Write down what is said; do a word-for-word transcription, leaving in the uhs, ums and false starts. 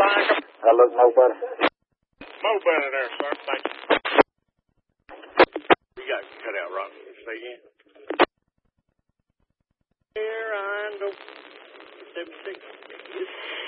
like 'em. That look no better. Mo better there, sir. Thank you. You got to cut out rock. Say again. Here I go. seven six.